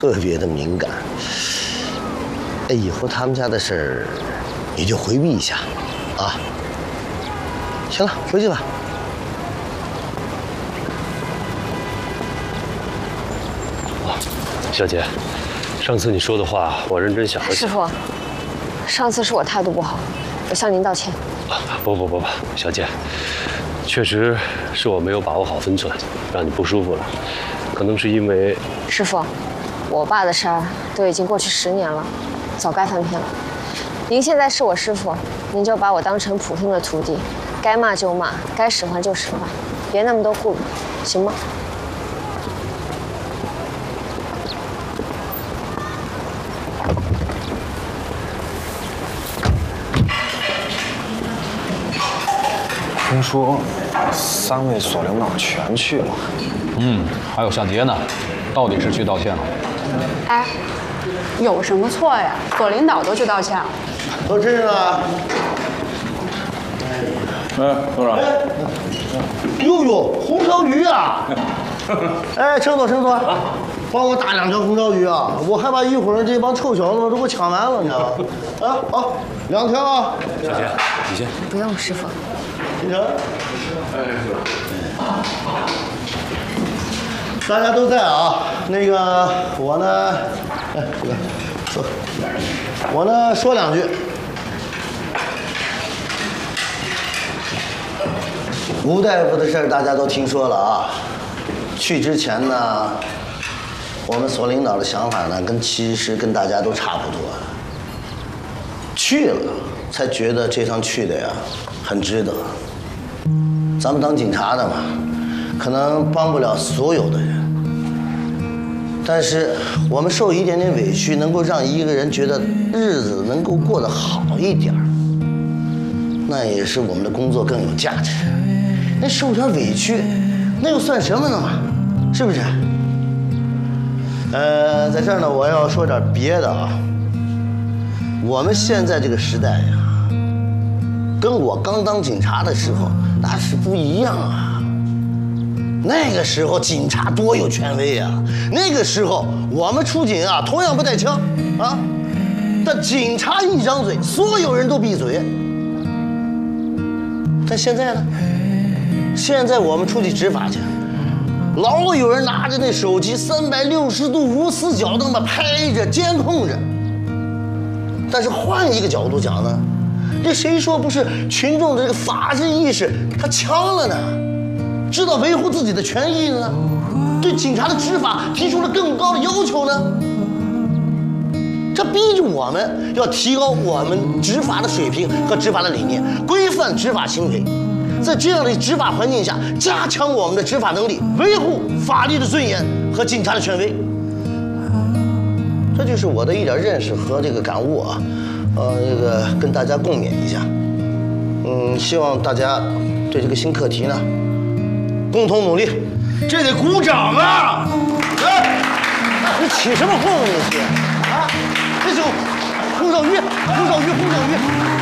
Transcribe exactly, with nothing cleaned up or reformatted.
特别的敏感。哎，以后他们家的事儿，你就回避一下，啊。行了，回去吧。 啊，小姐，上次你说的话，我认真想了想。 师傅，上次是我态度不好，我向您道歉。 啊，不不不不，小姐，确实是我没有把握好分寸，让你不舒服了。可能是因为师傅，我爸的事儿都已经过去十年了，早该翻篇了。您现在是我师傅，您就把我当成普通的徒弟，该骂就骂，该使唤就使唤，别那么多顾虑，行吗？ 听说三位所领导全去了， 嗯，还有向杰呢，到底是去道歉了？ 哎，有什么错呀？左领导都去道歉了。 都吃上了。 哎，董事长。 哟哟，红烧鱼啊！哎，乘坐乘坐，帮我打两条红烧鱼啊！我害怕一会儿这帮臭小子们都给我抢完了，你知道吧？啊，好，两条啊。 小姐，你先。 不用，师傅。 进城。哎，大家都在啊。那个我呢，哎，这个说，我呢说两句。吴大夫的事儿大家都听说了啊。去之前呢，我们所领导的想法呢，跟其实跟大家都差不多。去了才觉得这趟去的呀，很值得。咱们当警察的嘛，可能帮不了所有的人，但是我们受一点点委屈，能够让一个人觉得日子能够过得好一点，那也是我们的工作更有价值。那受点委屈，那又算什么呢嘛？是不是？呃，在这儿呢，我要说点别的啊。我们现在这个时代呀，跟我刚当警察的时候那是不一样啊。那个时候警察多有权威啊！那个时候我们出警啊，同样不带枪啊，但警察一张嘴，所有人都闭嘴。但现在呢？现在我们出去执法去，老有人拿着那手机，三百六十度无死角那么拍着、监控着。但是换一个角度讲呢，这谁说不是群众的这个法治意识他强了呢？知道维护自己的权益呢？对警察的执法提出了更高的要求呢？这逼着我们要提高我们执法的水平和执法的理念，规范执法行为。在这样的执法环境下，加强我们的执法能力，维护法律的尊严和警察的权威。这就是我的一点认识和这个感悟啊，呃，这个跟大家共勉一下。嗯，希望大家对这个新课题呢，共同努力。这得鼓掌啊！哎，你起什么哄啊你起？啊，这就红烧鱼，红烧鱼，红烧鱼。